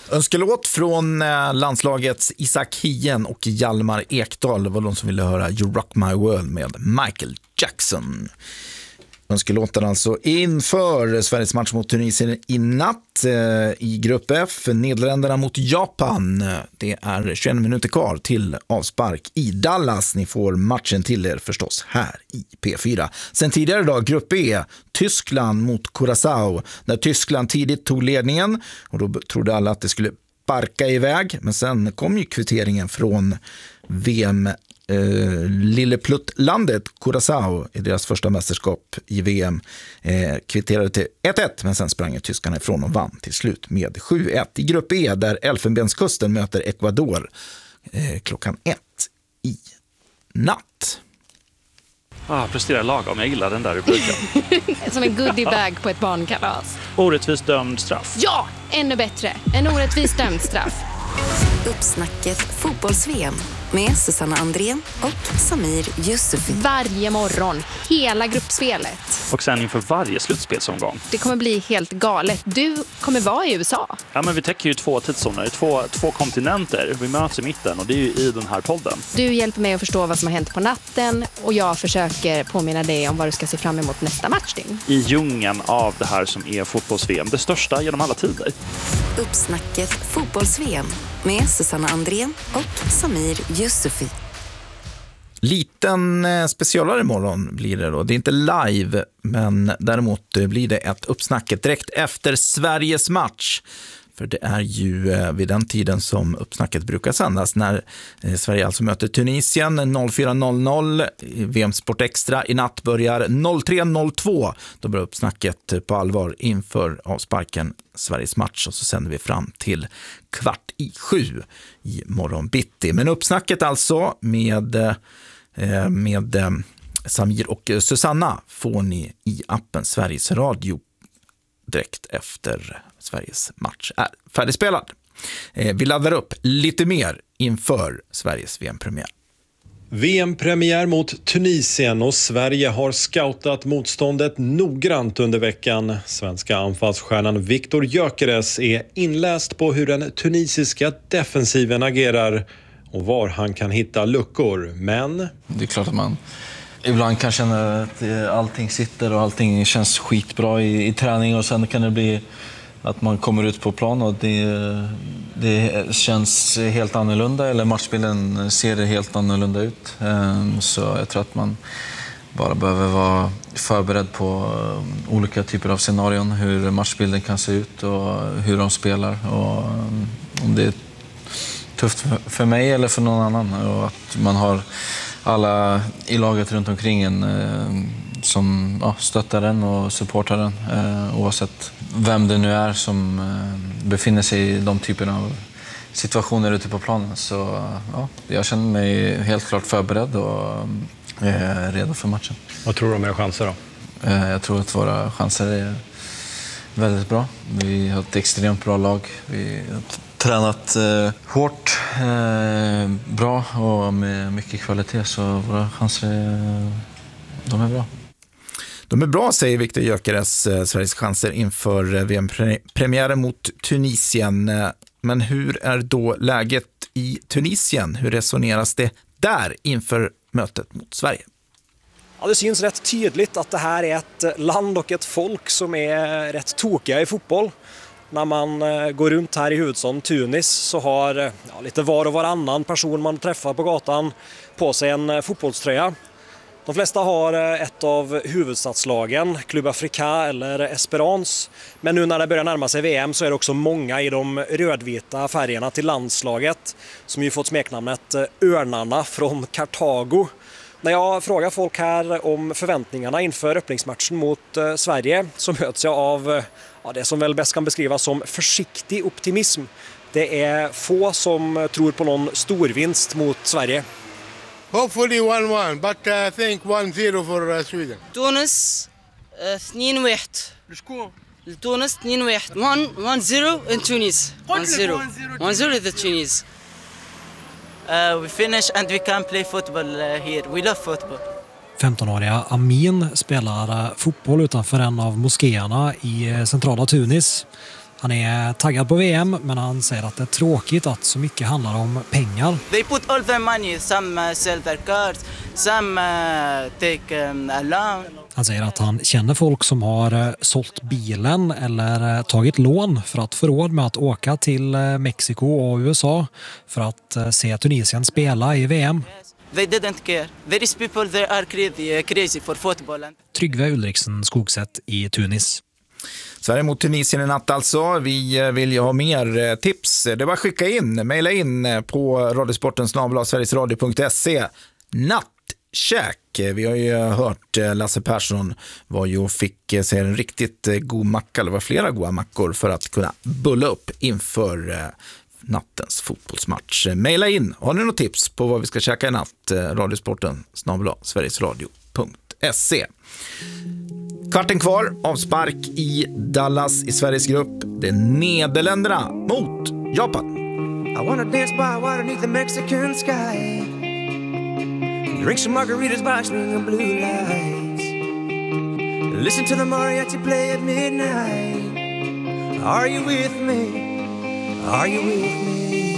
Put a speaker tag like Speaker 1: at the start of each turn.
Speaker 1: Önskelåt från landslagets Isak Hien och Hjalmar Ekdal var de som ville höra You Rock My World med Michael Jackson. Önskelåten alltså inför Sveriges match mot Tunisien i natt i grupp F. Nederländerna mot Japan. Det är 21 minuter kvar till avspark i Dallas. Ni får matchen till er förstås här i P4. Sen tidigare idag grupp E. Tyskland mot Curaçao. När Tyskland tidigt tog ledningen och då trodde alla att det skulle sparka iväg. Men sen kom ju kvitteringen från VM Lillepluttlandet Curaçao i deras första mästerskap i VM kvitterade till 1-1, men sen sprang tyskarna ifrån och vann till slut med 7-1 i grupp E där Elfenbenskusten möter Ecuador klockan 1 i natt.
Speaker 2: Presterar lagom, jag gillar den där rubriken.
Speaker 3: Som en goodiebag på ett barnkalas.
Speaker 2: Orättvist dömd straff.
Speaker 3: Ja, ännu bättre. En orättvist dömd straff.
Speaker 4: Uppsnacket fotbolls-VM med Susanna Andrén och Samir Yusufi.
Speaker 3: Varje morgon, hela gruppspelet.
Speaker 2: Och sen inför varje slutspelsomgång.
Speaker 3: Det kommer bli helt galet. Du kommer vara i USA.
Speaker 2: Ja, men vi täcker ju 2 tidszoner, två kontinenter. Vi möts i mitten och det är ju i den här podden.
Speaker 3: Du hjälper mig att förstå vad som har hänt på natten och jag försöker påminna dig om vad du ska se fram emot nästa matchning.
Speaker 2: I djungeln av det här som är fotbolls-VM, det största genom alla tider.
Speaker 4: Uppsnacket fotbolls-VM med Susanna Andrén och Samir Yusufi.
Speaker 1: Liten specialare imorgon blir det då. Det är inte live, men däremot blir det ett uppsnacket direkt efter Sveriges match. För det är ju vid den tiden som uppsnacket brukar sändas när Sverige alltså möter Tunisien 04.00. VM Sport Extra i natt börjar 03.02. Då börjar uppsnacket på allvar inför avsparken Sveriges match och så sänder vi fram till 6:15 i morgon bitti. Men uppsnacket alltså med Samir och Susanna får ni i appen Sveriges Radio direkt efter Sveriges match är färdigspelad. Vi laddar upp lite mer inför Sveriges VM-premiär.
Speaker 5: VM-premiär mot Tunisien och Sverige har scoutat motståndet noggrant under veckan. Svenska anfallsstjärnan Viktor Gyökeres är inläst på hur den tunisiska defensiven agerar och var han kan hitta luckor. Men
Speaker 6: det är klart att man ibland kan känna att allting sitter och allting känns skitbra i träning och sen kan det bli att man kommer ut på plan och det känns helt annorlunda eller matchbilden ser helt annorlunda ut. Så jag tror att man bara behöver vara förberedd på olika typer av scenarion, hur matchbilden kan se ut och hur de spelar och om det är tufft för mig eller för någon annan och att man har alla i laget runt omkring en som stöttar den och supportar den oavsett vem det nu är som befinner sig i de typerna av situationer ute på planen. Så jag känner mig helt klart förberedd och redo för matchen.
Speaker 5: Vad tror du om era chanser då?
Speaker 6: Jag tror att våra chanser är väldigt bra. Vi har ett extremt bra lag. Vi har tränat hårt, bra och med mycket kvalitet så våra chanser de är bra.
Speaker 1: De är bra, säger Viktor Gyökeres, Sveriges chanser inför VM-premiären mot Tunisien. Men hur är då läget i Tunisien? Hur resoneras det där inför mötet mot Sverige?
Speaker 7: Ja, det syns rätt tydligt att det här är ett land och ett folk som är rätt tokiga i fotboll. När man går runt här i huvudstaden Tunis så har lite var och varannan person man träffar på gatan på sig en fotbollströja. De flesta har ett av huvudstadslagen, Club Africa eller Esperance. Men nu när det börjar närma sig VM så är det också många i de rödvita färgerna till landslaget som ju fått smeknamnet Örnarna från Kartago. När jag frågar folk här om förväntningarna inför öppningsmatchen mot Sverige så möts jag av det som väl bäst kan beskrivas som försiktig optimism. Det är få som tror på någon storvinst mot Sverige.
Speaker 8: Hopefully 1-1, but I think 1-0 for Sweden.
Speaker 9: Tunis 2-1. لشكون؟ لتونس 2-1. 1-0 in Tunis. 1-0. 1-0 in Tunis.
Speaker 10: We finish and we can play football here. We love football.
Speaker 11: 15-åriga Amin spelar fotboll utanför en av moskéerna i centrala Tunis. Han är taggad på VM, men han säger att det är tråkigt att så mycket handlar om pengar.
Speaker 10: They put all their money. Some sell their cars, some take a loan.
Speaker 11: Han säger att han känner folk som har sålt bilen eller tagit lån för att få råd med att åka till Mexiko och USA för att se Tunisien spela i VM.
Speaker 10: They didn't care. There is people there are crazy for football.
Speaker 11: Tryggve Ulriksen, Skogsätt i Tunis.
Speaker 1: Sverige mot Tunisien i natt alltså. Vi vill ju ha mer tips. Det var skicka in, mejla in på radiosporten@sverigesradio.se. Nattkäk. Vi har ju hört Lasse Persson var ju och fick sig en riktigt god macka. Det var flera goda mackor för att kunna bulla upp inför nattens fotbollsmatch. Mejla in. Har ni något tips på vad vi ska käka i natt? radiosporten@sverigesradio.se. Kvarten kvar, avspark i Dallas i Sveriges grupp. Det är Nederländerna mot Japan.
Speaker 12: I wanna dance by water beneath the Mexican sky. Drink some margaritas by swinging blue lights. Listen to the mariachi play at midnight. Are you with me? Are you with me?